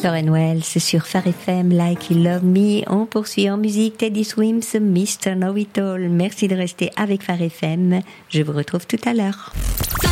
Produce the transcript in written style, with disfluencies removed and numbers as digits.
Wells sur Phare FM, Like You Love Me. On poursuit en musique Teddy Swims, Mr. Know It All. Merci de rester avec Phare FM. Je vous retrouve tout à l'heure.